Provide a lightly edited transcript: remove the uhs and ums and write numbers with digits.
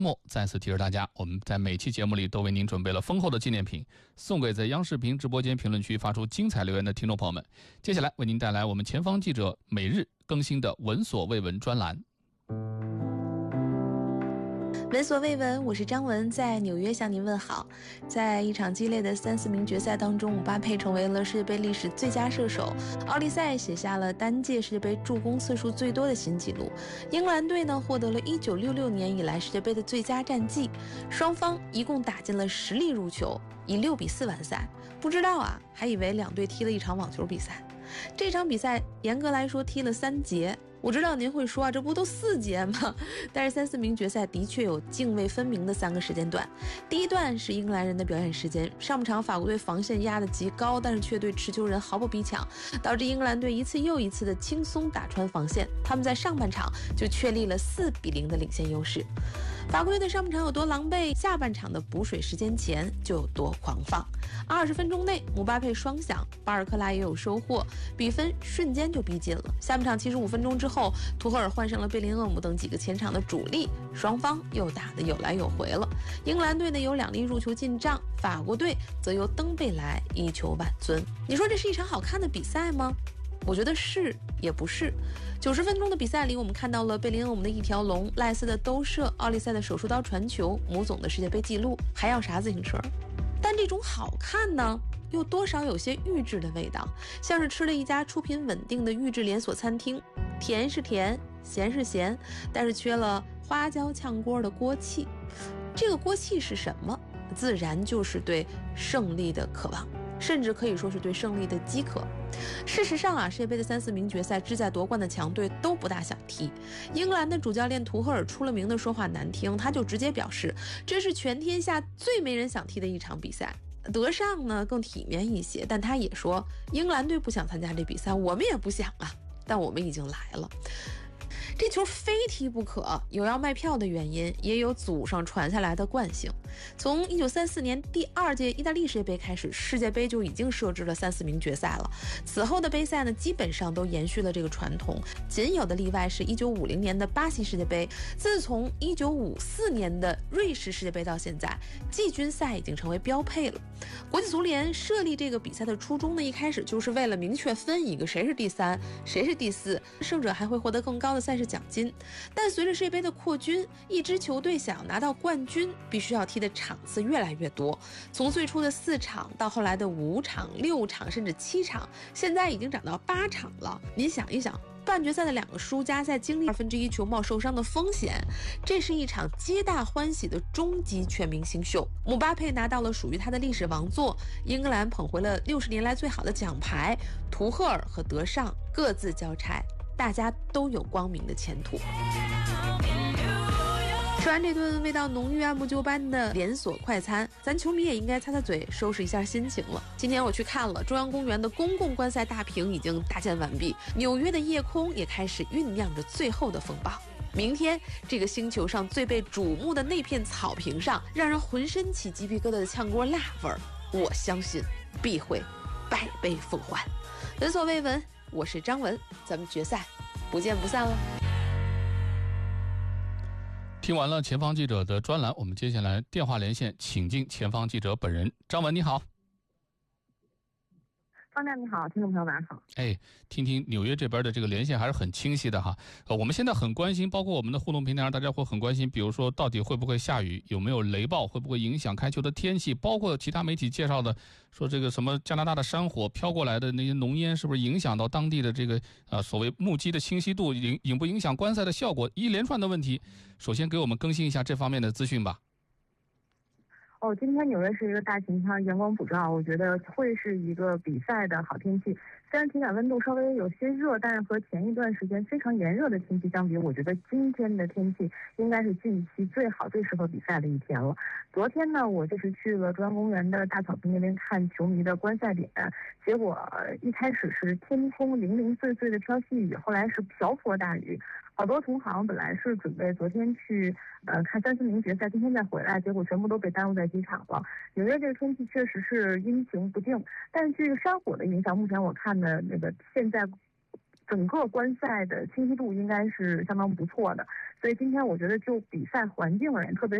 末再次提示大家，我们在每期节目里都为您准备了丰厚的纪念品，送给在央视频直播间评论区发出精彩留言的听众朋友们。接下来为您带来我们前方记者每日更新的闻所未闻专栏。 闻所未闻，我是张文，在纽约向您问好。在一场激烈的3-4名决赛当中，姆巴佩成为了世界杯历史最佳射手，奥利塞写下了单届世界杯助攻次数最多的新纪录。英格兰队呢获得了1966年以来世界杯的最佳战绩，双方一共打进了10粒入球，以6-4完赛。不知道啊，还以为两队踢了一场网球比赛。这场比赛严格来说踢了3节。我知道您会说啊，这不都4节吗？但是3-4名决赛的确有泾渭分明的3个时间段。第一段是英格兰人的表演时间，上半场法国队防线压得极高，但是却对持球人毫不逼抢，导致英格兰队一次又一次的轻松打穿防线。他们在上半场就确立了4-0的领先优势。法国队的上半场有多狼狈，下半场的补水时间前就有多狂放。20分钟内，姆巴佩双响，巴尔克拉也有收获，比分瞬间就逼近了。下半场75分钟之后，图赫尔换上了贝林厄姆等几个前场的主力，双方又打得有来有回了。英格兰队呢有2粒入球进账，法国队则由登贝莱一球挽尊。你说这是一场好看的比赛吗？我觉得是也不是。90分钟的比赛里，我们看到了贝林厄姆的一条龙，赖斯的兜射，奥利塞的手术刀传球，姆总的世界杯纪录，还要啥自行车？但这种好看呢，又多少有些预制的味道，像是吃了一家出品稳定的预制连锁餐厅，甜是甜，咸是咸，但是缺了花椒炝锅的锅气。这个锅气是什么？自然就是对胜利的渴望，甚至可以说是对胜利的饥渴。事实上啊，世界杯的3-4名决赛志在夺冠的强队都不大想踢。英格兰的主教练图赫尔出了名的说话难听，他就直接表示，这是全天下最没人想踢的一场比赛。德尚呢更体面一些，但他也说，英格兰队不想参加这比赛，我们也不想啊，但我们已经来了。这球非踢不可，有要卖票的原因，也有祖上传下来的惯性。从1934年第2届意大利世界杯开始，世界杯就已经设置了3-4名决赛了。此后的杯赛呢，基本上都延续了这个传统，仅有的例外是1950年的巴西世界杯。自从1954年的瑞士世界杯到现在，季军赛已经成为标配了。国际足联设立这个比赛的初衷呢，一开始就是为了明确分一个谁是第3，谁是第4，胜者还会获得更高的赛事奖金。但随着世界杯的扩军，一支球队想拿到冠军，必须要踢的场次越来越多，从最初的4场到后来的5场、6场甚至7场，现在已经涨到8场了。您想一想，半决赛的2个输家在经历1/2球帽受伤的风险，这是一场皆大欢喜的终极全明星秀。姆巴佩拿到了属于他的历史王座，英格兰捧回了60年来最好的奖牌，图赫尔和德尚各自交差，大家都有光明的前途。吃完这顿味道浓郁按部就班的连锁快餐，咱球迷也应该擦擦嘴，收拾一下心情了。今天我去看了中央公园的公共观赛大屏已经搭建完毕，纽约的夜空也开始酝酿着最后的风暴。明天这个星球上最被瞩目的那片草坪上，让人浑身起鸡皮疙瘩的炝锅辣味儿，我相信必会百倍奉还。闻所未闻，我是张文，咱们决赛不见不散了。 听完了前方记者的专栏，我们接下来电话连线，请进前方记者本人。张文你好。 方亮你好，听众朋友晚上好。 听听纽约这边的这个连线还是很清晰的哈。我们现在很关心，包括我们的互动平台上，大家会很关心，比如说到底会不会下雨，有没有雷暴，会不会影响开球的天气，包括其他媒体介绍的说这个什么加拿大的山火飘过来的那些浓烟，是不是影响到当地的这个所谓目击的清晰度，影不影响观赛的效果，一连串的问题。首先给我们更新一下这方面的资讯吧。 今天纽约是一个大晴天，阳光普照，我觉得会是一个比赛的好天气。虽然体感温度稍微有些热，但是和前一段时间非常炎热的天气相比，我觉得今天的天气应该是近期最好、最适合比赛的一天了。昨天呢，我就是去了中央公园的大草坪那边看球迷的观赛点，结果一开始是天空零零碎碎的飘细雨，后来是瓢泼大雨。好多同行本来是准备昨天去看3-4名决赛，今天再回来，结果全部都被耽误在机场了。纽约这个天气确实是阴晴不定，但是这个山火的影响，目前我看的那个现在整个观赛的清晰度应该是相当不错的。 所以今天我觉得就比赛环境而言，特别